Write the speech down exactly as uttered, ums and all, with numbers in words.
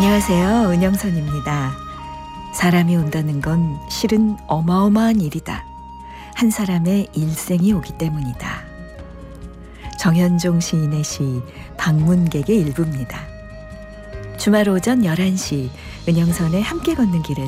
안녕하세요. 은영선입니다. 사람이 온다는 건 실은 어마어마한 일이다. 한 사람의 일생이 오기 때문이다. 정현종 시인의 시 방문객의 일부입니다. 주말 오전 열한 시 은영선의 함께 걷는 길에서